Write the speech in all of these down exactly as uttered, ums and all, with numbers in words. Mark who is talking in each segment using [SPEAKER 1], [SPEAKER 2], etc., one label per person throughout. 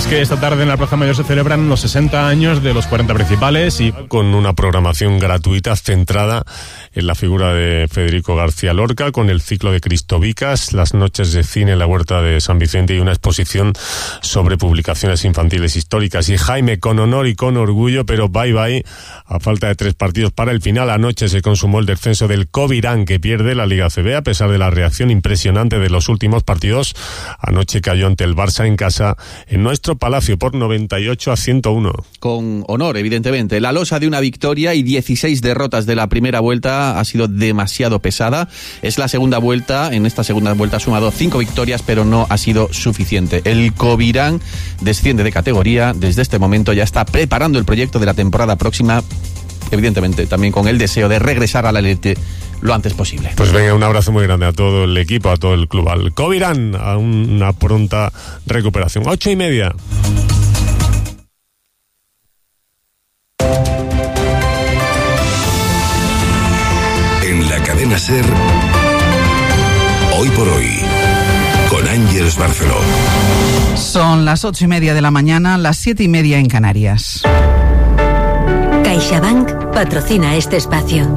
[SPEAKER 1] es que esta tarde en la Plaza Mayor se celebran los sesenta años de los cuarenta principales y
[SPEAKER 2] con una programación gratuita centrada en la figura de Federico García Lorca, con el ciclo de Cristovicas, las noches de cine en la Huerta de San Vicente y una exposición sobre publicaciones infantiles históricas. Y Jaime, con honor y con orgullo, pero bye bye, a falta de tres partidos para el final. Anoche se consumó el descenso del Covirán, que pierde la Liga C B a pesar de la reacción impresionante de los últimos partidos. Anoche cayó ante el Barça en casa en nuestro Palacio por noventa y ocho a ciento uno.
[SPEAKER 3] Con honor, evidentemente. La losa de una victoria y dieciséis derrotas de la primera vuelta ha sido demasiado pesada. Es la segunda vuelta. En esta segunda vuelta ha sumado cinco victorias, pero no ha sido suficiente. El Covirán desciende de categoría. Desde este momento ya está preparando el proyecto de la temporada próxima, evidentemente también con el deseo de regresar a la élite lo antes posible.
[SPEAKER 2] Pues venga, un abrazo muy grande a todo el equipo, a todo el club, al Covirán, a una pronta recuperación. Ocho y media.
[SPEAKER 4] En la cadena SER, hoy por hoy, con Ángeles Barceló.
[SPEAKER 5] Son las ocho y media de la mañana, las siete y media en Canarias.
[SPEAKER 6] CaixaBank patrocina este espacio.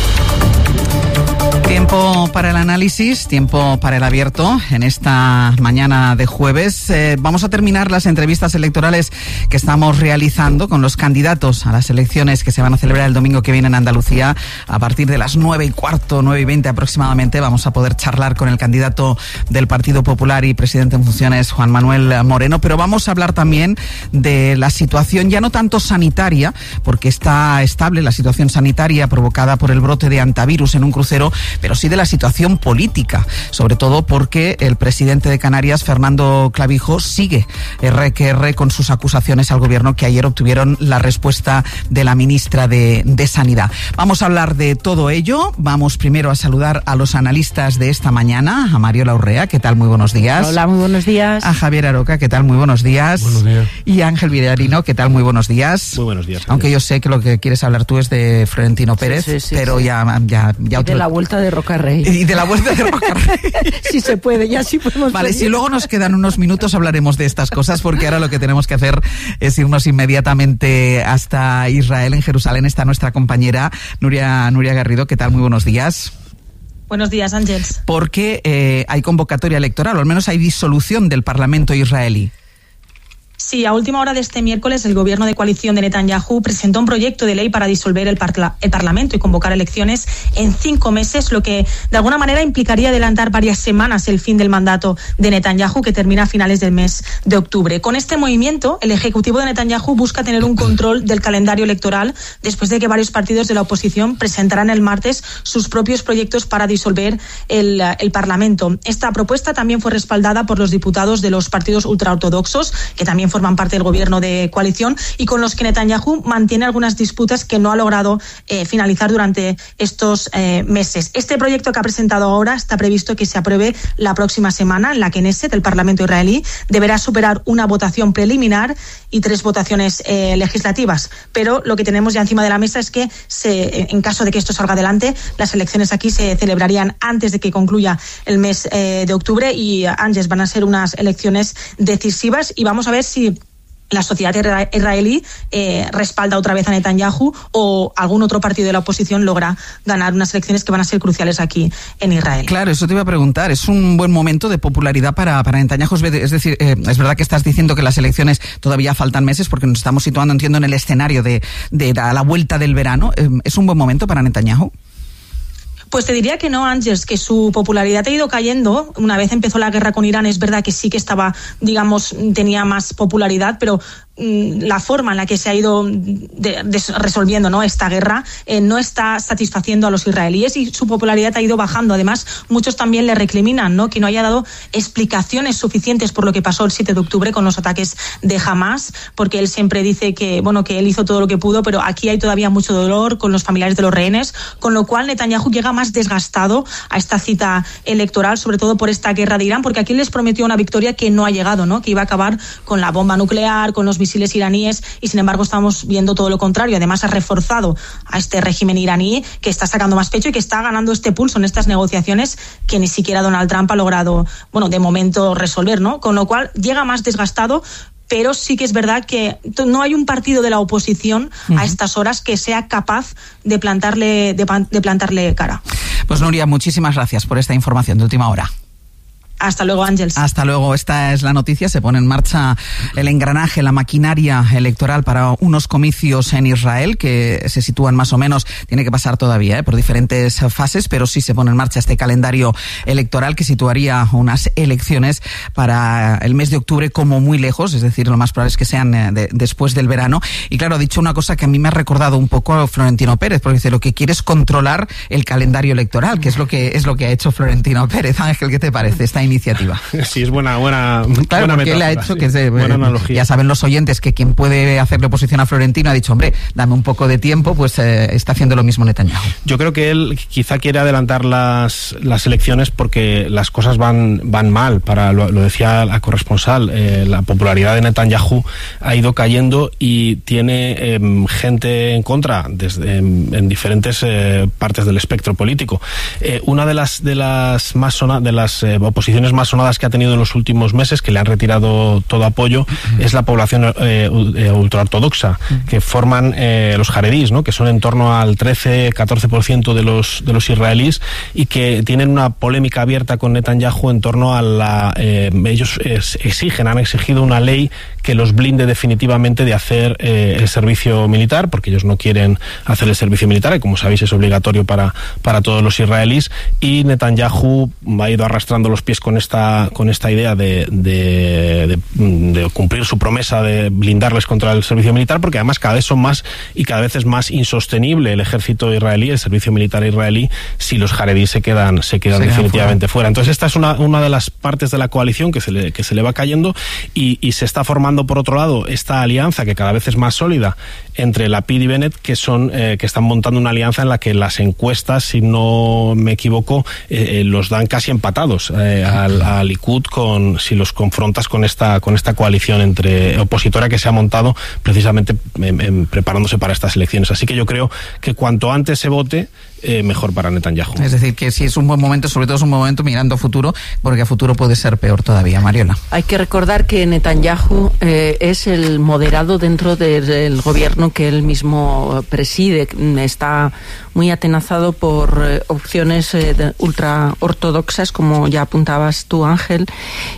[SPEAKER 5] Tiempo para el análisis, tiempo para el abierto en esta mañana de jueves. Eh, vamos a terminar las entrevistas electorales que estamos realizando con los candidatos a las elecciones que se van a celebrar el domingo que viene en Andalucía. A partir de las nueve y cuarto, nueve y veinte aproximadamente, vamos a poder charlar con el candidato del Partido Popular y presidente en funciones, Juan Manuel Moreno. Pero vamos a hablar también de la situación, ya no tanto sanitaria, porque está estable la situación sanitaria provocada por el brote de hantavirus en un crucero, pero sí de la situación política, sobre todo porque el presidente de Canarias, Fernando Clavijo, sigue erre que erre con sus acusaciones al gobierno, que ayer obtuvieron la respuesta de la ministra de, de Sanidad. Vamos a hablar de todo ello. Vamos primero a saludar a los analistas de esta mañana, a Mariola Urrea, ¿qué tal? Muy buenos días.
[SPEAKER 7] Hola, muy buenos días.
[SPEAKER 5] A Javier Aroca, ¿qué tal? Muy buenos días.
[SPEAKER 1] Buenos días.
[SPEAKER 5] Y a Ángel Villarino, ¿qué tal? Muy buenos días.
[SPEAKER 1] Muy buenos días.
[SPEAKER 5] Aunque yo sé que lo que quieres hablar tú es de Florentino Pérez,
[SPEAKER 7] sí, sí, sí,
[SPEAKER 5] pero
[SPEAKER 7] sí.
[SPEAKER 5] ya... ya, ya otro...
[SPEAKER 7] de la vuelta de Rocarrey.
[SPEAKER 5] Y de la vuelta de Rocarrey.
[SPEAKER 7] Si se puede, ya sí podemos.
[SPEAKER 5] Vale,
[SPEAKER 7] venir.
[SPEAKER 5] si luego nos quedan unos minutos hablaremos de estas cosas, porque ahora lo que tenemos que hacer es irnos inmediatamente hasta Israel. En Jerusalén está nuestra compañera Nuria, Nuria Garrido. ¿Qué tal? Muy buenos días.
[SPEAKER 8] Buenos días, Ángels.
[SPEAKER 5] Porque eh, hay convocatoria electoral, o al menos hay disolución del Parlamento israelí.
[SPEAKER 8] Sí, a última hora de este miércoles el gobierno de coalición de Netanyahu presentó un proyecto de ley para disolver el, parla- el Parlamento y convocar elecciones en cinco meses, lo que de alguna manera implicaría adelantar varias semanas el fin del mandato de Netanyahu, que termina a finales del mes de octubre. Con este movimiento, el ejecutivo de Netanyahu busca tener un control del calendario electoral después de que varios partidos de la oposición presentaran el martes sus propios proyectos para disolver el, el Parlamento. Esta propuesta también fue respaldada por los diputados de los partidos ultraortodoxos, que también forman parte del gobierno de coalición y con los que Netanyahu mantiene algunas disputas que no ha logrado eh, finalizar durante estos eh, meses. Este proyecto que ha presentado ahora está previsto que se apruebe la próxima semana, en la que Knesset, el Parlamento israelí, deberá superar una votación preliminar y tres votaciones eh, legislativas. Pero lo que tenemos ya encima de la mesa es que, se, en caso de que esto salga adelante, las elecciones aquí se celebrarían antes de que concluya el mes eh, de octubre y, Ángeles, van a ser unas elecciones decisivas y vamos a ver si la sociedad israelí eh, respalda otra vez a Netanyahu o algún otro partido de la oposición logra ganar unas elecciones que van a ser cruciales aquí en Israel.
[SPEAKER 5] Claro, eso te iba a preguntar. ¿Es un buen momento de popularidad para, para Netanyahu? Es decir, eh, es verdad que estás diciendo que las elecciones todavía faltan meses porque nos estamos situando, entiendo, en el escenario de, de, de a la vuelta del verano. ¿Es un buen momento para Netanyahu?
[SPEAKER 8] Pues te diría que no, Ángeles, que su popularidad ha ido cayendo. Una vez empezó la guerra con Irán, es verdad que sí que estaba, digamos, tenía más popularidad, pero la forma en la que se ha ido de, de resolviendo, ¿no?, esta guerra eh, no está satisfaciendo a los israelíes y su popularidad ha ido bajando. Además, muchos también le recriminan, ¿no?, que no haya dado explicaciones suficientes por lo que pasó el siete de octubre con los ataques de Hamás, porque él siempre dice que, bueno, que él hizo todo lo que pudo, pero aquí hay todavía mucho dolor con los familiares de los rehenes, con lo cual Netanyahu llega más desgastado a esta cita electoral, sobre todo por esta guerra de Irán, porque aquí les prometió una victoria que no ha llegado, ¿no?, que iba a acabar con la bomba nuclear, con los misiles iraníes, y sin embargo estamos viendo todo lo contrario. Además ha reforzado a este régimen iraní, que está sacando más pecho y que está ganando este pulso en estas negociaciones que ni siquiera Donald Trump ha logrado, bueno, de momento resolver, ¿no? Con lo cual llega más desgastado. pero sí que es verdad que no hay un partido de la oposición uh-huh. a estas horas que sea capaz de plantarle, de, de plantarle cara.
[SPEAKER 5] Pues Nuria, muchísimas gracias por esta información de última hora.
[SPEAKER 8] Hasta luego, Ángels.
[SPEAKER 5] Hasta luego. Esta es la noticia. Se pone en marcha el engranaje, la maquinaria electoral para unos comicios en Israel que se sitúan más o menos, tiene que pasar todavía ¿eh? por diferentes fases, pero sí se pone en marcha este calendario electoral que situaría unas elecciones para el mes de octubre como muy lejos, es decir, lo más probable es que sean eh, de, después del verano. Y claro, ha dicho una cosa que a mí me ha recordado un poco a Florentino Pérez, porque dice, lo que quiere es controlar el calendario electoral, que es lo que es lo que ha hecho Florentino Pérez. Ángel, ¿qué te parece esta iniciativa?
[SPEAKER 9] Sí, es buena, buena,
[SPEAKER 5] claro,
[SPEAKER 9] buena
[SPEAKER 5] porque
[SPEAKER 9] metáfora,
[SPEAKER 5] él ha hecho
[SPEAKER 9] sí.
[SPEAKER 5] que se,
[SPEAKER 9] buena analogía.
[SPEAKER 5] Ya saben los oyentes que quien puede hacerle oposición a Florentino ha dicho, hombre, dame un poco de tiempo, pues eh, está haciendo lo mismo Netanyahu.
[SPEAKER 9] Yo creo que él quizá quiere adelantar las, las elecciones porque las cosas van, van mal. Para lo, lo decía la corresponsal, eh, la popularidad de Netanyahu ha ido cayendo y tiene eh, gente en contra desde, en, en diferentes eh, partes del espectro político. Eh, una de las de las más sona, de las eh, oposiciones más sonadas que ha tenido en los últimos meses, que le han retirado todo apoyo, uh-huh. es la población eh, ultraortodoxa, uh-huh. que forman eh, los jaredís, ¿no? Que son en torno al trece a catorce por ciento de los de los israelíes y que tienen una polémica abierta con Netanyahu en torno a la... Eh, ellos exigen, han exigido una ley que los blinde definitivamente de hacer eh, el servicio militar, porque ellos no quieren hacer el servicio militar, que como sabéis es obligatorio para, para todos los israelíes, y Netanyahu ha ido arrastrando los pies con esta con esta idea de, de, de, de cumplir su promesa de blindarles contra el servicio militar, porque además cada vez son más y cada vez es más insostenible el ejército israelí, el servicio militar israelí, si los jaredíes se quedan se quedan se definitivamente fuera. fuera. Entonces esta es una, una de las partes de la coalición que se le, que se le va cayendo y, y se está formando por otro lado esta alianza que cada vez es más sólida entre Lapid y Bennett, que son eh, que están montando una alianza en la que las encuestas, si no me equivoco, eh, eh, los dan casi empatados eh, al, al Likud con si los confrontas con esta con esta coalición entre opositora que se ha montado precisamente en, en, preparándose para estas elecciones. Así que yo creo que cuanto antes se vote, eh, mejor para Netanyahu.
[SPEAKER 5] Es decir, que si es un buen momento, sobre todo es un buen momento mirando a futuro, porque a futuro puede ser peor todavía. Mariola.
[SPEAKER 7] Hay que recordar que Netanyahu eh, es el moderado dentro del, del gobierno que él mismo preside. Está muy atenazado por eh, opciones eh, ultra ortodoxas, como ya apuntabas tú, Ángel,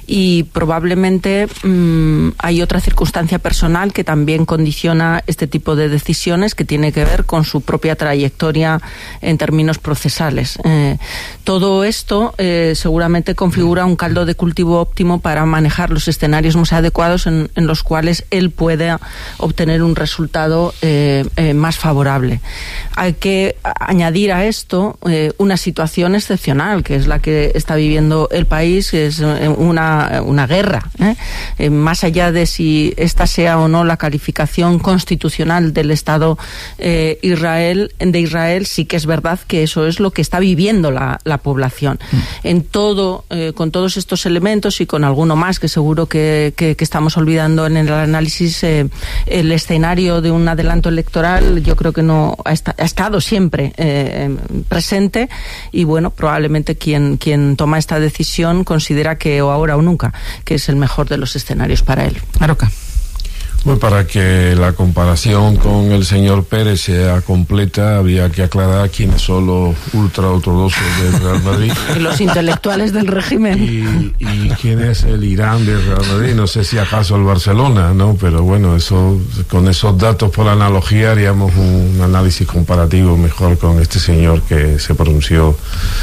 [SPEAKER 7] y probablemente mmm, hay otra circunstancia personal que también condiciona este tipo de decisiones, que tiene que ver con su propia trayectoria en términos procesales. Eh, todo esto eh, seguramente configura un caldo de cultivo óptimo para manejar los escenarios más adecuados en, en los cuales él pueda obtener un resultado eh, eh, más favorable. Hay que añadir a esto eh, una situación excepcional, que es la que está viviendo el país, que es una, una guerra. ¿eh? Eh, más allá de si esta sea o no la calificación constitucional del Estado eh, Israel, de Israel, sí que es verdad que eso es lo que está viviendo la, la población. Mm. En todo, eh, con todos estos elementos y con alguno más que seguro que, que, que estamos olvidando en el análisis, eh, el escenario de un adelanto electoral yo creo que no ha, esta, ha estado siempre eh, presente, y bueno, probablemente quien, quien toma esta decisión considera que o ahora o nunca, que es el mejor de los escenarios para él.
[SPEAKER 5] Aroca.
[SPEAKER 10] Pues para que la comparación con el señor Pérez sea completa, habría que aclarar quiénes son los ultraortodoxos del Real Madrid.
[SPEAKER 7] Y los intelectuales del régimen.
[SPEAKER 10] Y, y quién es el Irán del Real Madrid. No sé si acaso el Barcelona, ¿no? Pero bueno, eso, con esos datos por analogía haríamos un análisis comparativo mejor con este señor que se pronunció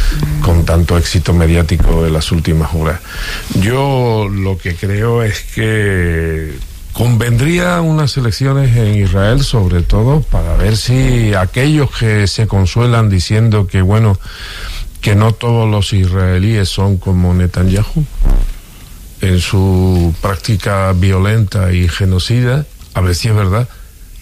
[SPEAKER 10] con tanto éxito mediático en las últimas horas. Yo lo que creo es que convendría unas elecciones en Israel, sobre todo para ver si aquellos que se consuelan diciendo que bueno, que no todos los israelíes son como Netanyahu en su práctica violenta y genocida, a ver si es verdad,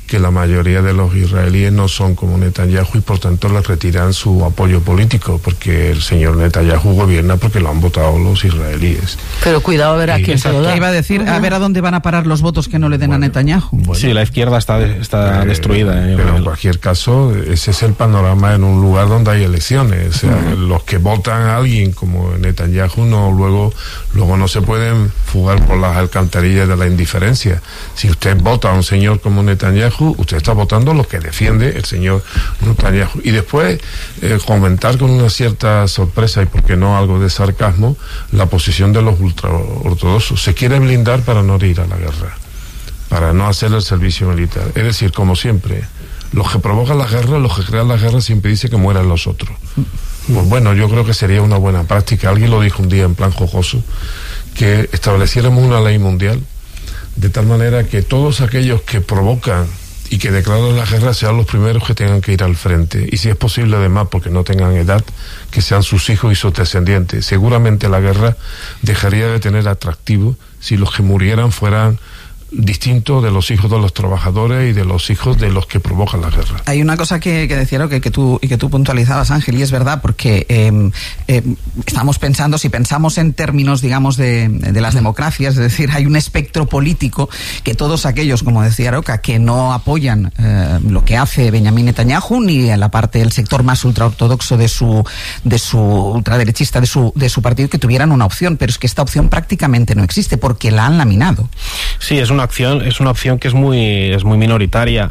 [SPEAKER 10] que la mayoría de los israelíes no son como Netanyahu y por tanto le retiran su apoyo político, porque el señor Netanyahu gobierna porque lo han votado los israelíes.
[SPEAKER 7] Pero cuidado a ver a quién se lo da.
[SPEAKER 5] Iba a decir, a ver a dónde van a parar los votos que no le den bueno, a Netanyahu.
[SPEAKER 9] Bueno, sí, la izquierda está, está eh, destruida. Eh,
[SPEAKER 10] pero en cualquier caso, ese es el panorama en un lugar donde hay elecciones. O sea, uh-huh. los que votan a alguien como Netanyahu no, luego, luego no se pueden fugar por las alcantarillas de la indiferencia. Si usted vota a un señor como Netanyahu, usted está votando lo que defiende el señor Netanyahu. Y después eh, comentar con una cierta sorpresa y por qué no algo de sarcasmo la posición de los ultraortodoxos. Se quiere blindar para no ir a la guerra, para no hacer el servicio militar. Es decir, como siempre, los que provocan la guerra, los que crean la guerra siempre dicen que mueran los otros. Pues bueno, yo creo que sería una buena práctica. Alguien lo dijo un día en plan jocoso, que estableciéramos una ley mundial de tal manera que todos aquellos que provocan y que declaran la guerra sean los primeros que tengan que ir al frente, y si es posible además porque no tengan edad, que sean sus hijos y sus descendientes. Seguramente la guerra dejaría de tener atractivo si los que murieran fueran distinto de los hijos de los trabajadores y de los hijos de los que provocan la guerra.
[SPEAKER 5] Hay una cosa que, que decía que, que tú y que tú puntualizabas, Ángel, y es verdad, porque eh, eh, estamos pensando, si pensamos en términos, digamos, de, de las democracias, es decir, hay un espectro político que todos aquellos, como decía Roca, que no apoyan eh, lo que hace Benjamín Netanyahu, ni en la parte del sector más ultraortodoxo de su de su ultraderechista de su de su partido, que tuvieran una opción, pero es que esta opción prácticamente no existe porque la han laminado.
[SPEAKER 9] Sí, es una acción, es una opción que es muy es muy minoritaria.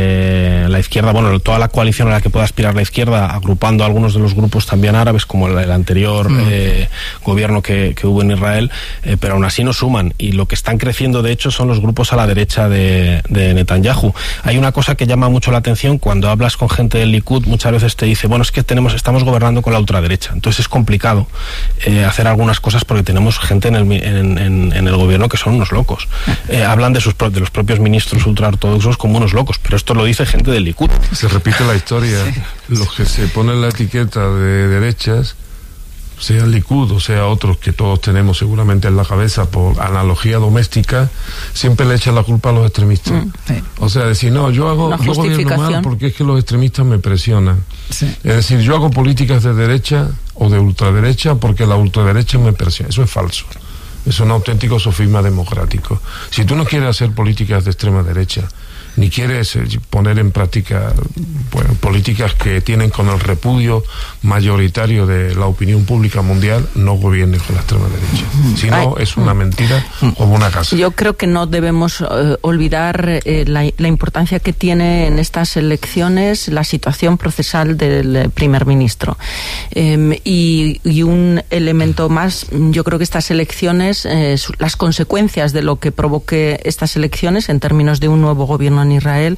[SPEAKER 9] Eh, la izquierda, bueno, toda la coalición a la que pueda aspirar la izquierda, agrupando a algunos de los grupos también árabes, como el, el anterior mm. eh, gobierno que, que hubo en Israel, eh, pero aún así no suman. Y lo que están creciendo, de hecho, son los grupos a la derecha de, de Netanyahu. Hay una cosa que llama mucho la atención cuando hablas con gente del Likud, muchas veces te dice, bueno, es que tenemos estamos gobernando con la ultraderecha, entonces es complicado eh, hacer algunas cosas porque tenemos gente en el, en, en, en el gobierno que son unos locos. Eh, hablan de sus de los propios ministros ultraortodoxos como unos locos, pero esto lo dice gente del Likud.
[SPEAKER 10] Se repite la historia. Sí. Los que se ponen la etiqueta de derechas, sea el Likud o sea otros que todos tenemos seguramente en la cabeza por analogía doméstica, siempre le echan la culpa a los extremistas. Mm, sí. O sea, decir, no, yo hago yo gobierno mal porque es que los extremistas me presionan. Sí. Es decir, yo hago políticas de derecha o de ultraderecha porque la ultraderecha me presiona. Eso es falso. Es un auténtico sofisma democrático. Si tú no quieres hacer políticas de extrema derecha, ni quieres poner en práctica bueno, políticas que tienen con el repudio mayoritario de la opinión pública mundial, no gobiernes con la extrema derecha. Si no, es una mentira como una casa.
[SPEAKER 7] Yo creo que no debemos eh, olvidar eh, la, la importancia que tiene en estas elecciones la situación procesal del primer ministro. Eh, y, y un elemento más, yo creo que estas elecciones, eh, las consecuencias de lo que provoque estas elecciones en términos de un nuevo gobierno en Israel